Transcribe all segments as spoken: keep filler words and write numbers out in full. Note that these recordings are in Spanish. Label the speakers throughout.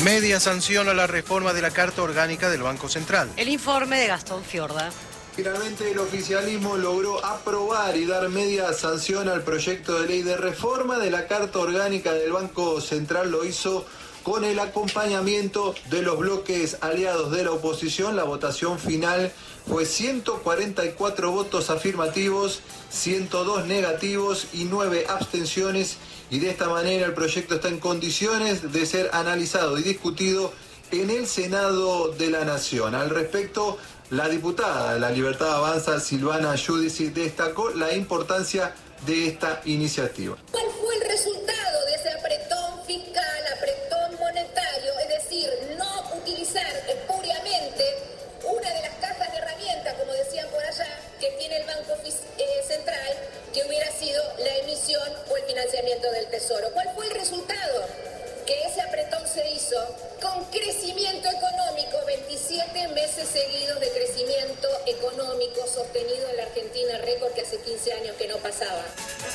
Speaker 1: Media sanción a la reforma de la Carta Orgánica del Banco Central.
Speaker 2: El informe de Gastón Fiorda.
Speaker 3: Finalmente el oficialismo logró aprobar y dar media sanción al proyecto de ley de reforma de la Carta Orgánica del Banco Central. Lo hizo con el acompañamiento de los bloques aliados de la oposición. La votación final fue ciento cuarenta y cuatro votos afirmativos, ciento dos negativos y nueve abstenciones. Y de esta manera el proyecto está en condiciones de ser analizado y discutido en el Senado de la Nación. Al respecto, la diputada de La Libertad Avanza, Silvana Giudici, destacó la importancia de esta iniciativa.
Speaker 4: ¿Cuál fue el resultado de ese apretón fiscal, apretón monetario? Es decir, no utilizar espuriamente una de las cajas de herramientas, como decían por allá, que tiene el Banco Central, que hubiera sido la emisión o el financiamiento del Tesoro. ¿Cuál fue el resultado? Que ese apretón se hizo con crecimiento económico, veintisiete meses seguidos de crecimiento económico sostenido en la Argentina, récord que hace quince años que no pasaba.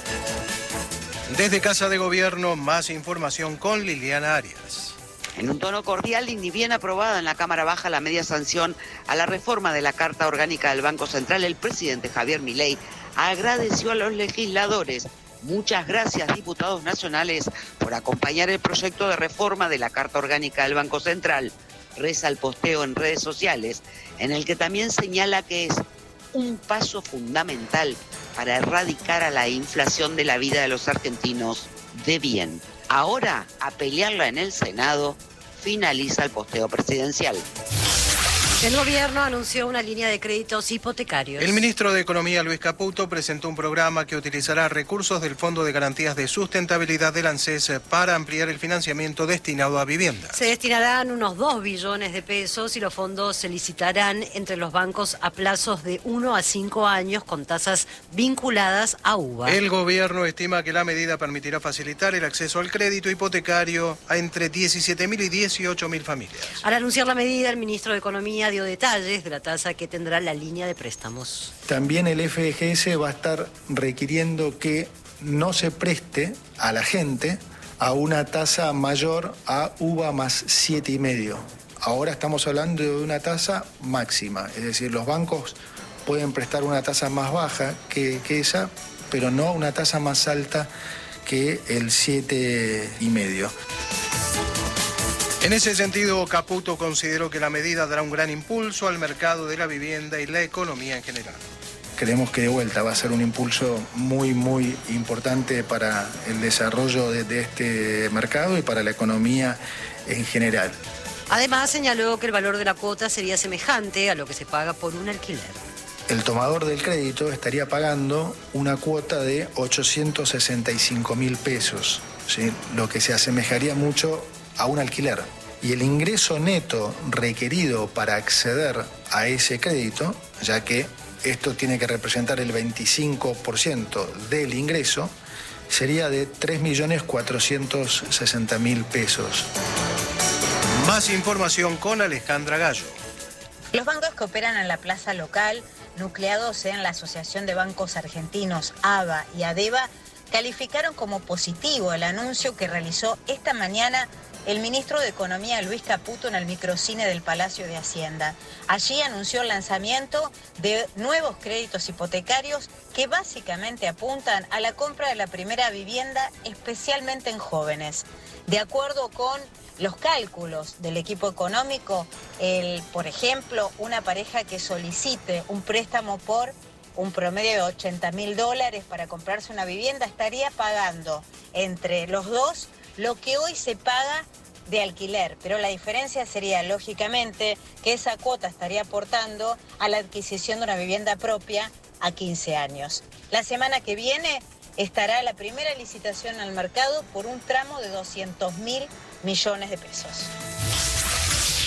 Speaker 1: Desde Casa de Gobierno, más información con Liliana Arias.
Speaker 5: En un tono cordial y ni bien aprobada en la Cámara Baja la media sanción a la reforma de la Carta Orgánica del Banco Central, el presidente Javier Milei agradeció a los legisladores. Muchas gracias, diputados nacionales, por acompañar el proyecto de reforma de la Carta Orgánica del Banco Central. Reza el posteo en redes sociales, en el que también señala que es un paso fundamental para erradicar a la inflación de la vida de los argentinos de bien. Ahora, a pelearla en el Senado, finaliza el posteo presidencial.
Speaker 2: El gobierno anunció una línea de créditos hipotecarios.
Speaker 1: El ministro de Economía, Luis Caputo, presentó un programa que utilizará recursos del Fondo de Garantías de Sustentabilidad del ANSES para ampliar el financiamiento destinado a viviendas.
Speaker 2: Se destinarán unos dos billones de pesos y los fondos se licitarán entre los bancos a plazos de uno a cinco años con tasas vinculadas a U V A.
Speaker 1: El gobierno estima que la medida permitirá facilitar el acceso al crédito hipotecario a entre diecisiete mil y dieciocho mil familias.
Speaker 2: Al anunciar la medida, el ministro de Economía dio detalles de la tasa que tendrá la línea de préstamos.
Speaker 6: También el F G S va a estar requiriendo que no se preste a la gente a una tasa mayor a U V A más siete y medio. Ahora estamos hablando de una tasa máxima, es decir, los bancos pueden prestar una tasa más baja que, que esa, pero no una tasa más alta que el siete y medio.
Speaker 1: En ese sentido, Caputo consideró que la medida dará un gran impulso al mercado de la vivienda y la economía en general.
Speaker 6: Creemos que de vuelta va a ser un impulso muy, muy importante para el desarrollo de, de este mercado y para la economía en general.
Speaker 2: Además, señaló que el valor de la cuota sería semejante a lo que se paga por un alquiler.
Speaker 6: El tomador del crédito estaría pagando una cuota de ochocientos sesenta y cinco mil pesos, ¿sí? Lo que se asemejaría mucho a un alquiler. Y el ingreso neto requerido para acceder a ese crédito, ya que esto tiene que representar el veinticinco por ciento del ingreso, sería de tres millones cuatrocientos sesenta mil pesos.
Speaker 1: Más información con Alejandra Gallo.
Speaker 7: Los bancos que operan en la plaza local, nucleados en la Asociación de Bancos Argentinos, A B A y ADEBA, calificaron como positivo el anuncio que realizó esta mañana el ministro de Economía, Luis Caputo, en el microcine del Palacio de Hacienda. Allí anunció el lanzamiento de nuevos créditos hipotecarios que básicamente apuntan a la compra de la primera vivienda, especialmente en jóvenes. De acuerdo con los cálculos del equipo económico, el, por ejemplo, una pareja que solicite un préstamo por un promedio de ochenta mil dólares para comprarse una vivienda estaría pagando entre los dos lo que hoy se paga de alquiler, pero la diferencia sería, lógicamente, que esa cuota estaría aportando a la adquisición de una vivienda propia a quince años. La semana que viene estará la primera licitación al mercado por un tramo de doscientos mil millones de pesos.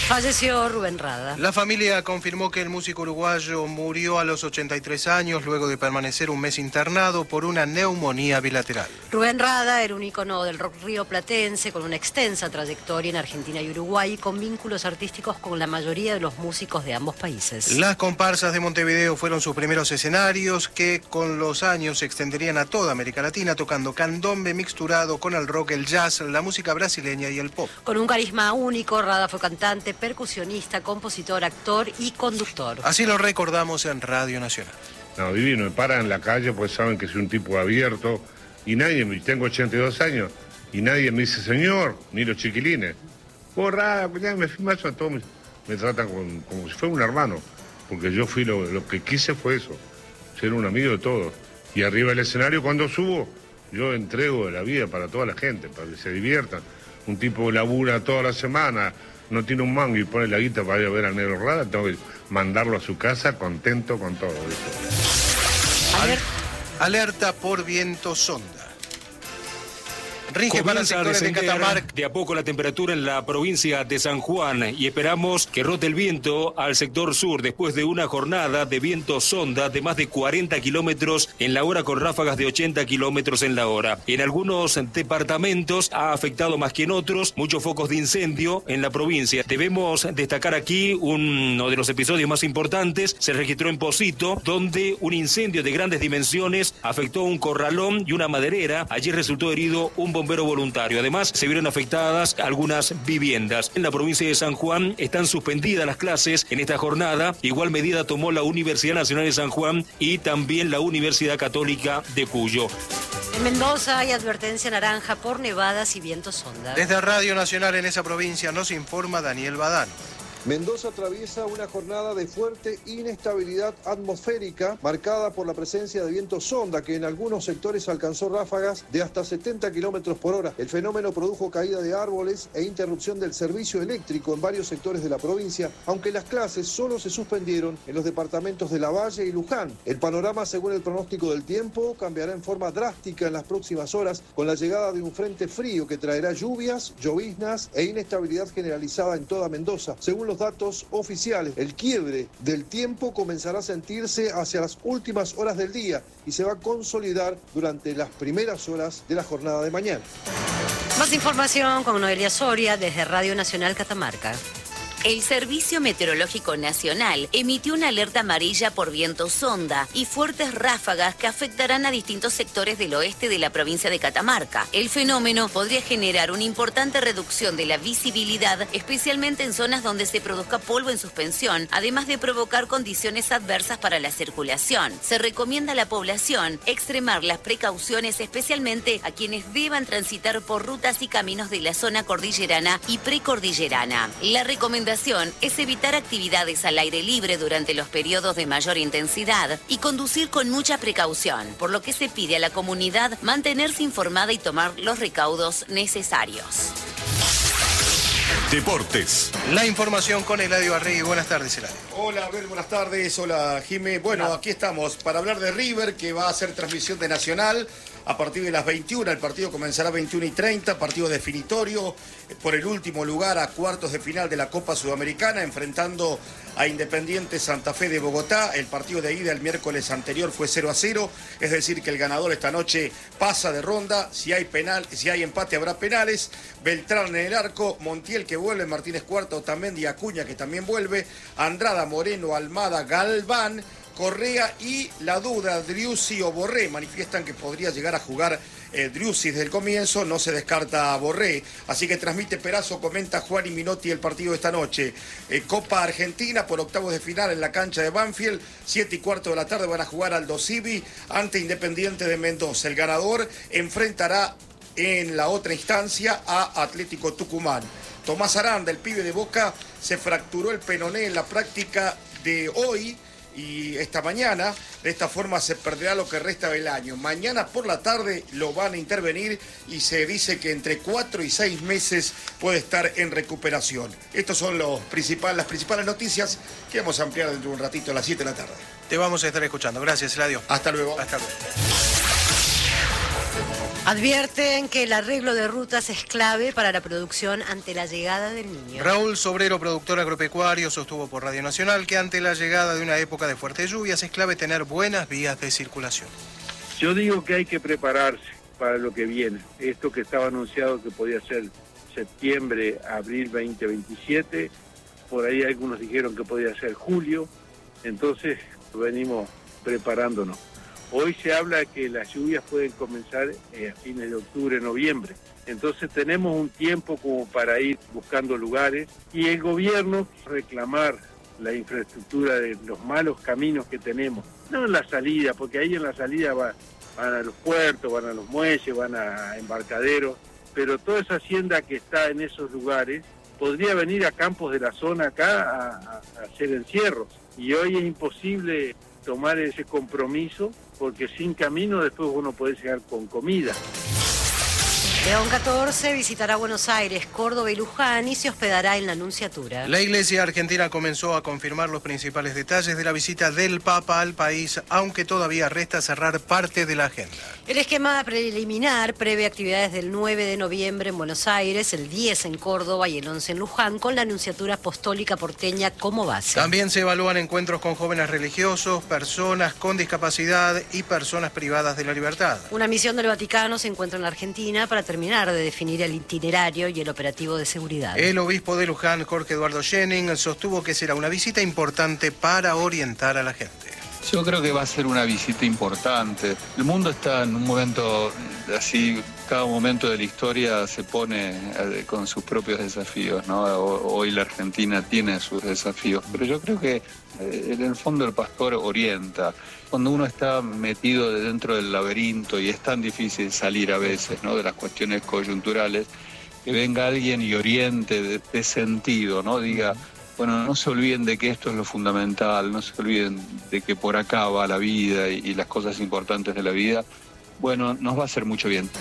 Speaker 2: Falleció Rubén Rada.
Speaker 1: La familia confirmó que el músico uruguayo murió a los ochenta y tres años luego de permanecer un mes internado por una neumonía bilateral.
Speaker 2: Rubén Rada era un ícono del rock rioplatense con una extensa trayectoria en Argentina y Uruguay, con vínculos artísticos con la mayoría de los músicos de ambos países.
Speaker 1: Las comparsas de Montevideo fueron sus primeros escenarios que con los años se extenderían a toda América Latina, tocando candombe mixturado con el rock, el jazz, la música brasileña y el pop.
Speaker 2: Con un carisma único, Rada fue cantante, percusionista, compositor, actor y conductor.
Speaker 1: Así lo recordamos en Radio Nacional.
Speaker 8: No, divino, me paran en la calle, pues saben que soy un tipo abierto y nadie, me tengo ochenta y dos años y nadie me dice señor, ni los chiquilines. Porra, me filmas a todos, me, me tratan con, como si fuera un hermano, porque yo fui lo, lo que quise fue eso, ser un amigo de todos. Y arriba del escenario cuando subo, yo entrego la vida para toda la gente, para que se diviertan. Un tipo labura toda la semana, no tiene un mango y pone la guita para ir a ver a Negro Rada, tengo que mandarlo a su casa contento con todo eso.
Speaker 1: Alerta, alerta por viento sonda. Rige para sectores de Catamarca.
Speaker 9: De a poco la temperatura en la provincia de San Juan y esperamos que rote el viento al sector sur después de una jornada de viento sonda de más de cuarenta kilómetros en la hora con ráfagas de ochenta kilómetros en la hora. En algunos departamentos ha afectado más que en otros muchos focos de incendio en la provincia. Debemos destacar aquí uno de los episodios más importantes. Se registró en Pocito, donde un incendio de grandes dimensiones afectó un corralón y una maderera. Allí resultó herido un bombero voluntario. Además, se vieron afectadas algunas viviendas. En la provincia de San Juan están suspendidas las clases en esta jornada. Igual medida tomó la Universidad Nacional de San Juan y también la Universidad Católica de Cuyo.
Speaker 2: En Mendoza hay advertencia naranja por nevadas y vientos sonda.
Speaker 1: Desde Radio Nacional en esa provincia nos informa Daniel Badán.
Speaker 10: Mendoza atraviesa una jornada de fuerte inestabilidad atmosférica marcada por la presencia de viento sonda que en algunos sectores alcanzó ráfagas de hasta setenta kilómetros por hora. El fenómeno produjo caída de árboles e interrupción del servicio eléctrico en varios sectores de la provincia, aunque las clases solo se suspendieron en los departamentos de Lavalle y Luján. El panorama, según el pronóstico del tiempo, cambiará en forma drástica en las próximas horas con la llegada de un frente frío que traerá lluvias, lloviznas e inestabilidad generalizada en toda Mendoza. Según los datos oficiales, el quiebre del tiempo comenzará a sentirse hacia las últimas horas del día y se va a consolidar durante las primeras horas de la jornada de mañana.
Speaker 2: Más información con Noelia Soria desde Radio Nacional Catamarca.
Speaker 11: El Servicio Meteorológico Nacional emitió una alerta amarilla por viento sonda y fuertes ráfagas que afectarán a distintos sectores del oeste de la provincia de Catamarca. El fenómeno podría generar una importante reducción de la visibilidad, especialmente en zonas donde se produzca polvo en suspensión, además de provocar condiciones adversas para la circulación. Se recomienda a la población extremar las precauciones, especialmente a quienes deban transitar por rutas y caminos de la zona cordillerana y precordillerana. La recomendación es evitar actividades al aire libre durante los periodos de mayor intensidad y conducir con mucha precaución, por lo que se pide a la comunidad mantenerse informada y tomar los recaudos necesarios.
Speaker 12: Deportes.
Speaker 1: La información con Eladio Arregui. Buenas tardes, Eladio.
Speaker 13: Hola, Abel, buenas tardes. Hola, Jimé. Bueno, Hola. Aquí estamos para hablar de River, que va a hacer transmisión de Nacional a partir de las veintiuna. El partido comenzará a veintiuna y treinta, partido definitorio por el último lugar a cuartos de final de la Copa Sudamericana, enfrentando a Independiente Santa Fe de Bogotá. El partido de ida el miércoles anterior fue cero a cero, es decir que el ganador esta noche pasa de ronda. Si hay penal, si hay empate habrá penales. Beltrán en el arco, Montiel que vuelve, Martínez Cuarta, Otamendi, Acuña que también vuelve, Andrada, Moreno, Almada, Galván, Correa y la duda, Driussi o Borré. Manifiestan que podría llegar a jugar eh, Driussi desde el comienzo, no se descarta a Borré. Así que transmite Perazo, comenta Juan y Minotti el partido de esta noche. Eh, Copa Argentina por octavos de final en la cancha de Banfield, siete y cuarto de la tarde van a jugar Aldo Civi ante Independiente de Mendoza. El ganador enfrentará en la otra instancia a Atlético Tucumán. Tomás Aranda, el pibe de Boca, se fracturó el peroné en la práctica de hoy y esta mañana. De esta forma se perderá lo que resta del año. Mañana por la tarde lo van a intervenir y se dice que entre cuatro y seis meses puede estar en recuperación. Estas son los principales, las principales noticias que vamos a ampliar dentro de un ratito a las siete de la tarde.
Speaker 1: Te vamos a estar escuchando. Gracias, Eladio.
Speaker 13: Hasta luego.
Speaker 1: Hasta luego.
Speaker 2: Advierten que el arreglo de rutas es clave para la producción ante la llegada del niño.
Speaker 1: Raúl Sobrero, productor agropecuario, sostuvo por Radio Nacional que ante la llegada de una época de fuertes lluvias es clave tener buenas vías de circulación.
Speaker 12: Yo digo que hay que prepararse para lo que viene. Esto que estaba anunciado que podía ser septiembre, abril veinte veintisiete, por ahí algunos dijeron que podía ser julio, entonces venimos preparándonos. Hoy se habla que las lluvias pueden comenzar eh, a fines de octubre, noviembre. Entonces tenemos un tiempo como para ir buscando lugares y el gobierno reclamar la infraestructura de los malos caminos que tenemos. No en la salida, porque ahí en la salida va, van a los puertos, van a los muelles, van a embarcaderos, pero toda esa hacienda que está en esos lugares podría venir a campos de la zona acá a, a, a hacer encierros. Y hoy es imposible tomar ese compromiso porque sin camino después uno puede llegar con comida.
Speaker 2: León catorce visitará Buenos Aires, Córdoba y Luján y se hospedará en la Nunciatura.
Speaker 1: La Iglesia Argentina comenzó a confirmar los principales detalles de la visita del Papa al país, aunque todavía resta cerrar parte de la agenda.
Speaker 2: El esquema preliminar prevé actividades del nueve de noviembre en Buenos Aires, el diez en Córdoba y el once en Luján, con la Nunciatura Apostólica Porteña como base.
Speaker 1: También se evalúan encuentros con jóvenes religiosos, personas con discapacidad y personas privadas de la libertad.
Speaker 2: Una misión del Vaticano se encuentra en la Argentina para terminar de definir el itinerario y el operativo de seguridad.
Speaker 1: El obispo de Luján, Jorge Eduardo Schenning, sostuvo que será una visita importante para orientar a la gente.
Speaker 14: Yo creo que va a ser una visita importante. El mundo está en un momento así, cada momento de la historia se pone con sus propios desafíos, ¿no? Hoy la Argentina tiene sus desafíos, pero yo creo que en el fondo el pastor orienta. Cuando uno está metido dentro del laberinto y es tan difícil salir a veces, ¿no?, de las cuestiones coyunturales, que venga alguien y oriente de, de sentido, ¿no? Diga, bueno, no se olviden de que esto es lo fundamental, no se olviden de que por acá va la vida y, y las cosas importantes de la vida. Bueno, nos va a hacer mucho bien.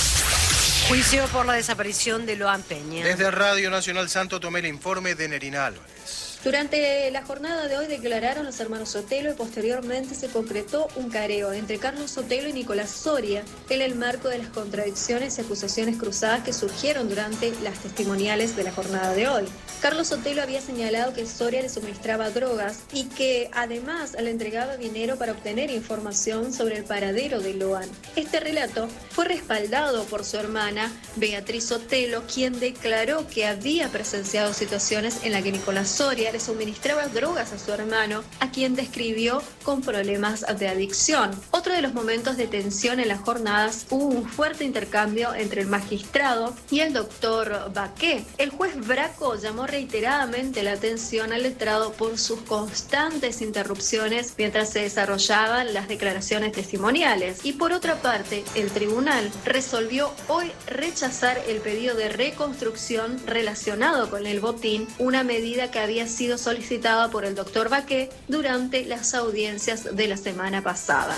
Speaker 2: Juicio por la desaparición de Loan Peña.
Speaker 1: Desde Radio Nacional Santo tomé el informe de Nerina Álvarez.
Speaker 15: Durante la jornada de hoy declararon los hermanos Sotelo y posteriormente se concretó un careo entre Carlos Sotelo y Nicolás Soria en el marco de las contradicciones y acusaciones cruzadas que surgieron durante las testimoniales de la jornada de hoy. Carlos Sotelo había señalado que Soria le suministraba drogas y que además le entregaba dinero para obtener información sobre el paradero de Loan. Este relato fue respaldado por su hermana Beatriz Sotelo, quien declaró que había presenciado situaciones en las que Nicolás Soria le suministraba drogas a su hermano, a quien describió con problemas de adicción. Otro de los momentos de tensión en las jornadas, hubo un fuerte intercambio entre el magistrado y el doctor Baqué. El juez Braco llamó reiteradamente la atención al letrado por sus constantes interrupciones mientras se desarrollaban las declaraciones testimoniales. Y por otra parte, el tribunal resolvió hoy rechazar el pedido de reconstrucción relacionado con el botín, una medida que había sido sido solicitada por el doctor Baqué durante las audiencias de la semana pasada.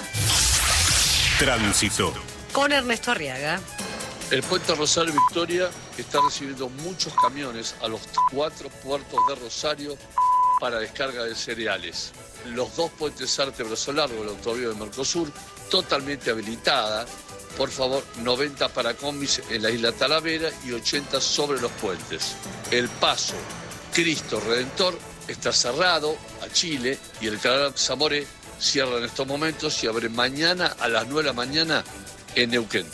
Speaker 2: Tránsito. Con Ernesto Arriaga.
Speaker 16: El puente Rosario Victoria está recibiendo muchos camiones a los cuatro puertos de Rosario para descarga de cereales. Los dos puentes Arte Brazo Largo, la autovía de Mercosur, totalmente habilitada. Por favor, noventa para combis en la isla Talavera y ochenta sobre los puentes. El paso Cristo Redentor está cerrado a Chile y el canal Zamoré cierra en estos momentos y abre mañana a las nueve de la mañana en Neuquén.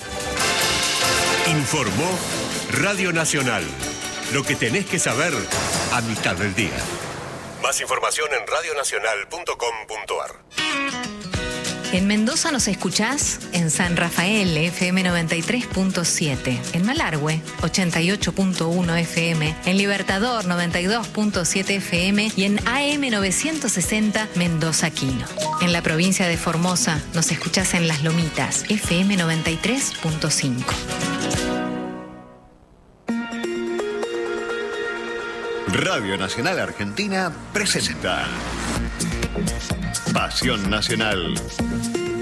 Speaker 17: Informó Radio Nacional. Lo que tenés que saber a mitad del día. Más información en radio nacional punto com punto ar.
Speaker 18: En Mendoza nos escuchás en San Rafael, F M noventa y tres punto siete, en Malargüe, ochenta y ocho punto uno F M, en Libertador, noventa y dos punto siete F M y en A M novecientos sesenta Mendoza Quino. En la provincia de Formosa nos escuchás en Las Lomitas, F M noventa y tres punto cinco.
Speaker 17: Radio Nacional Argentina presenta Pasión Nacional.